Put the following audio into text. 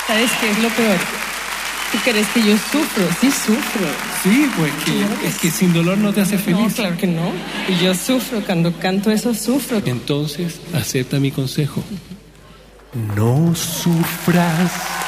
¿Sabes qué es lo peor? ¿Tú crees que yo sufro? Sí sufro. Sí, pues es que sin dolor no te hace feliz. No, claro que no. Y yo sufro, cuando canto eso sufro. Entonces, acepta mi consejo. No sufras.